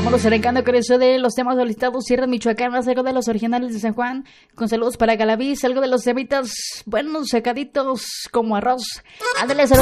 Vámonos arrancando con eso de los temas solicitados. Sierra Michoacán, algo de los originales de San Juan. Con saludos para Galaviz, algo de los temitas buenos, secaditos como arroz. Ándale, saludos.